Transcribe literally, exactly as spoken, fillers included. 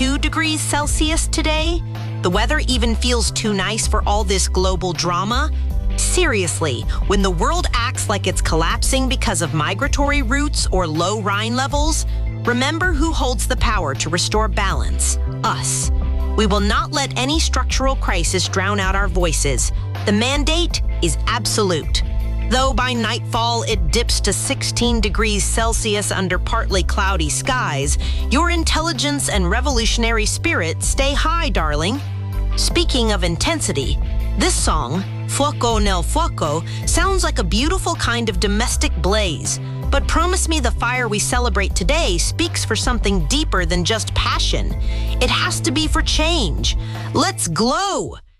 two degrees Celsius today? The weather even feels too nice for all this global drama? Seriously, when the world acts like it's collapsing because of migratory routes or low Rhine levels, remember who holds the power to restore balance: us. We will not let any structural crisis drown out our voices. The mandate is absolute. Though by nightfall it dips to sixteen degrees Celsius under partly cloudy skies, your intelligence and revolutionary spirit stay high, darling. Speaking of intensity, this song, Fuoco nel Fuoco, sounds like a beautiful kind of domestic blaze. But promise me the fire we celebrate today speaks for something deeper than just passion. It has to be for change. Let's glow!